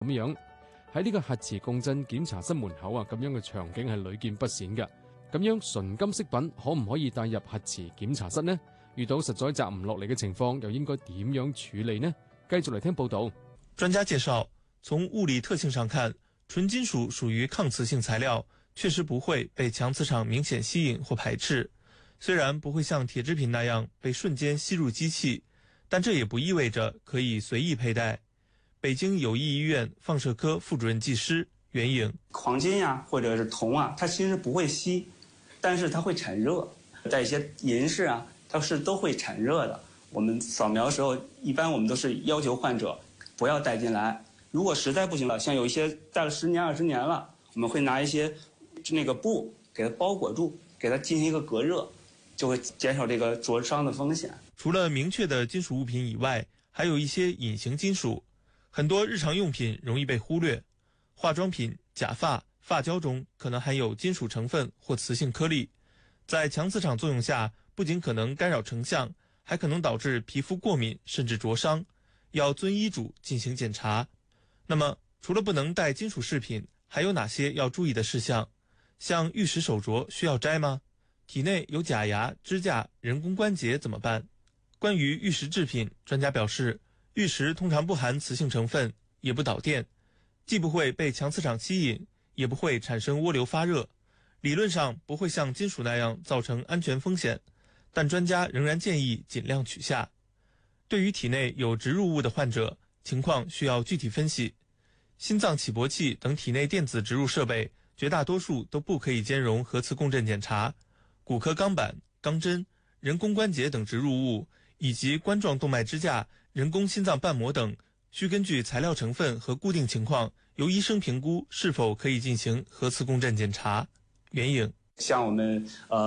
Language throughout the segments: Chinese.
咁樣。喺呢個核磁共振檢查室門口啊，咁樣嘅場景係屢見不鮮嘅。咁樣純金飾品可唔可以帶入核磁檢查室呢？遇到實在摘唔落嚟嘅情況，又應該點樣處理呢？繼續嚟聽報道。 專家介紹，從物理特性上看，純金屬屬於抗磁性材料，確實不會被強磁場明顯吸引或排斥。雖然不會像鐵製品那樣被瞬間吸入機器，但這也不意味着可以隨意佩戴。北京友誼醫院放射科副主任技師袁穎： 黃金呀，或者是銅啊，它其實不會吸，但是它會產熱。在一些銀飾啊，它是都會產熱的。我們掃描的時候，一般我們都是要求患者不要帶進來。如果實在不行了，像有一些戴了10年、20年了，我們會拿一些那個布給它包裹住，給它進行一個隔熱，就會減少這個灼傷的風險。 除了明確的金屬物品以外，還有一些隱形金屬。很多日常用品容易被忽略，化妝品、假髮、髮膠中可能含有金屬成分或磁性顆粒，在強磁場作用下，不僅可能干擾成像，還可能導致皮膚過敏甚至灼傷，要遵醫囑進行檢查。那麼，除了不能帶金屬飾品，還有哪些要注意的事項？像玉石手鐲需要摘嗎？體內有假牙、支架、人工關節怎麼辦？關於玉石製品，專家表示，玉石通常不含磁性成分，也不導電，既不會被強磁場吸引，也不會產生渦流發熱，理論上不會像金屬那樣造成安全風險，但專家仍然建議盡量取下。對於體內有植入物的患者，情況需要具體分析。心臟起搏器等體內電子植入設備，絕大多數都不可以兼容核磁共振檢查。骨科鋼板、鋼針、人工關節等植入物，以及冠狀動脈支架、人工心臟瓣膜等，需根據材料成分和固定情況，由醫生評估是否可以進行核磁共振檢查。袁穎： 像我們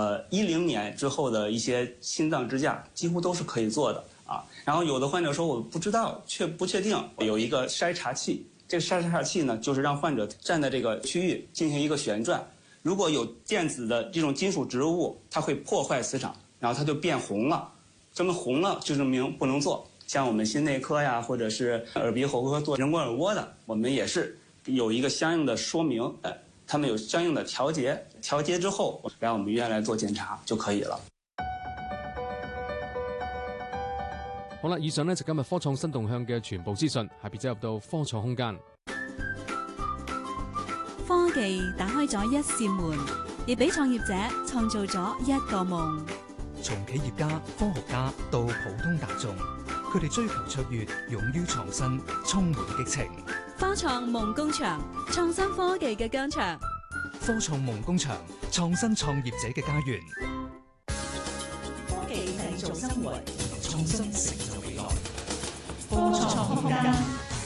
10年之後的一些心臟支架，幾乎都是可以做的啊。然後有的患者說我不知道，不確定，有一個篩查器，這個篩查器呢，就是讓患者站在這個區域進行一個旋轉，如果有電子的這種金屬植入物，它會破壞磁場，然後它就變紅了，這麼紅了就證明不能做。像我們心內科呀，或者是耳鼻喉科做人工耳蝸的，我們也是有一個相應的說明，他們有相應的調節之後，來我們醫院來做檢查就可以了。 好啦，以上呢就今日科創新動向嘅全部資訊，下邊走入到科創空間。 科技打開咗一扇門，亦俾創業者創造咗一個夢。 從企業家、科學家到普通大眾，佢哋追求卓越，勇於創新，充滿激情。 科創夢工場，創新科技嘅疆場。 科創夢工場，創新創業者嘅家園。 科技製造生活， 創新成就未來。 科創空間。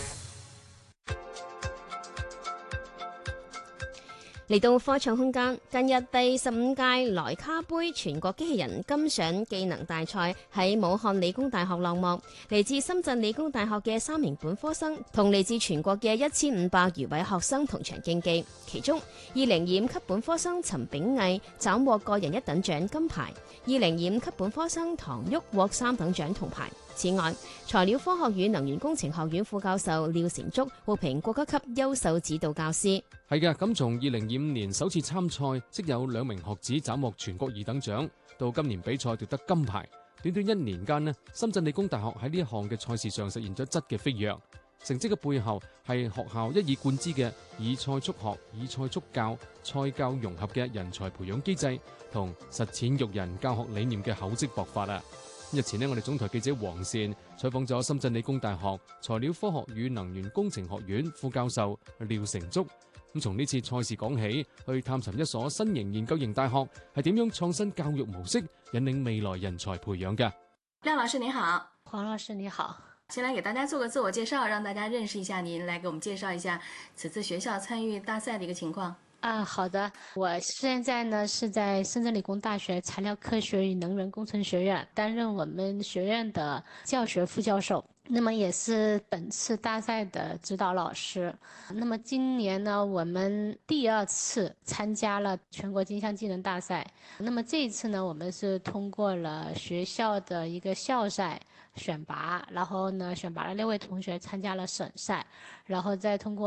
嚟到科創空間，近日第15屆萊卡杯全國機器人金賞技能大賽喺武漢理工大學落幕，嚟自深圳理工大學嘅3名本科生同嚟自全國嘅1500餘位學生同場競技，其中2025級本科生陳炳毅斬獲個人1等獎金牌，2025級本科生唐旭獲3等獎銅牌。此外，材料科學與能源工程學院副教授廖成竹獲評國家級優秀指導教師。 係嘅，咁從2025年首次參賽，即有2名學子斬獲全國2等獎，到今年比賽奪得金牌，短短1年間呢，深圳理工大學喺呢一項嘅賽事上實現咗質嘅飛躍。成績嘅背後係學校一以貫之嘅以賽促學、以賽促教、賽教融合嘅人才培養機制同實踐育人教學理念嘅厚積薄發啊！日前呢，我哋總台記者黃善採訪咗深圳理工大學材料科學與能源工程學院副教授廖成竹。咁從呢次賽事講起，去探尋一所新型研究型大學係點樣創新教育模式，引領未來人才培養嘅。 廖老師你好， 黃老師你好。 先來給大家做個自我介紹，讓大家認識一下您，來給我們介紹一下此次學校參與大賽的一個情況。 好的，我現在呢是在深圳理工大學材料科學與能源工程學院擔任我們學院的教學副教授，那麼也是本次大賽的指導老師。那麼今年呢，我們第2次參加了全國金像技能大賽。那麼這一次呢，我們是通過了學校的一個校賽， 选拔，然后呢选拔了6位同学参加了省赛，然后再通过